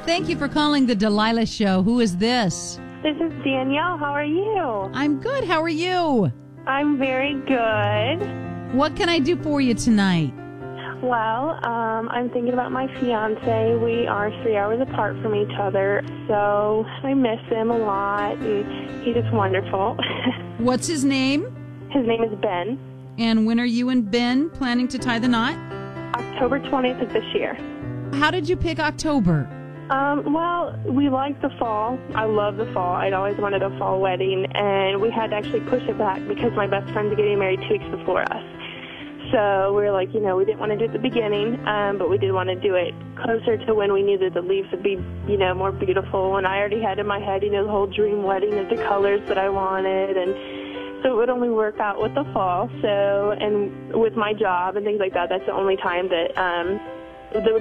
Thank you for calling the Delilah Show. Who is this? This is Danielle. How are you? I'm good. How are you? I'm very good. What can I do for you tonight? Well, I'm thinking about my fiance. We are 3 hours apart from each other, so I miss him a lot, and he's just wonderful. What's his name? His name is Ben. And when are you and Ben planning to tie the knot? October 20th of this year. How did you pick October? Well, we like the fall. I love the fall. I'd always wanted a fall wedding, and we had to actually push it back because my best friend's getting married 2 weeks before us. So we were like, we didn't want to do it at the beginning, but we did want to do it closer to when we knew that the leaves would be, more beautiful. And I already had in my head, the whole dream wedding of the colors that I wanted, and so it would only work out with the fall. So, and with my job and things like that, that's the only time that